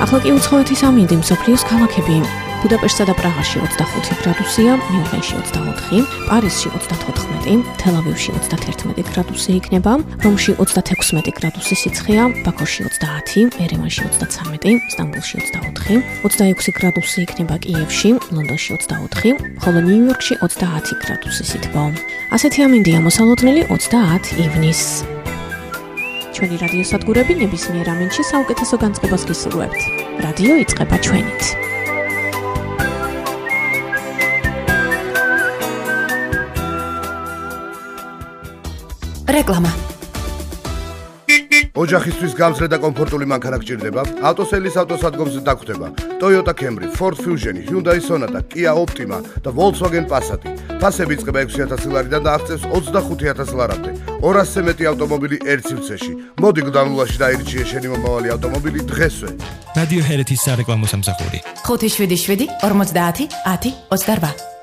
ახლა კი უცხოეთის ამინდი მსოფლიოს ქალაქები. ბუდაპეშტსა და პრაღაში 25 გრადუსია, მიუნხენში 24, პარიზში 34, თელ-ავივში 31 გრადუსი იქნება, რომში 36 გრადუსი სიცხეა, ბაქოში 30, ერევანში 33, სტამბოლში 24, 26 გრადუსი იქნება კიევში, ლონდონში 24, ხოლო ნიუ-იორკში 30 გრადუსი სითბო. ასეთი ამინდია მოსალოდნელი 30 ივნისს. ჩვენი რადიო სადგურები ნებისმიერ ამენში საუკეთესო განწყობას გისურვებთ. რადიო იწყება ჩვენით. რეკლამა. ოჯახისთვის გამძლე და კომფორტული მანქანა გჭირდება? ავტოსელის ავტოსადგომზე დაგხვდება Toyota Camry, Ford Fusion, Hyundai Sonata, Kia Optima და Volkswagen Passat. ფასები იწყება 6,000 ლარიდან და აღწევს 25,000 ლარამდე. 200-ზე მეტი ავტომობილი ერთ სივრცეში. მოდი გუდანულაში დაირჩიე შენი მომავალი ავტომობილი დღესვე. რადიო ჰერეთის სარეკლამო სამსახური. 577 50 10 28.